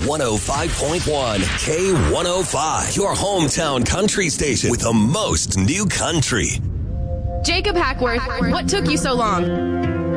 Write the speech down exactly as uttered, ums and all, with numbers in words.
one oh five point one K one oh five, your hometown country station with the most new country. Jacob Hackworth, what took you so long?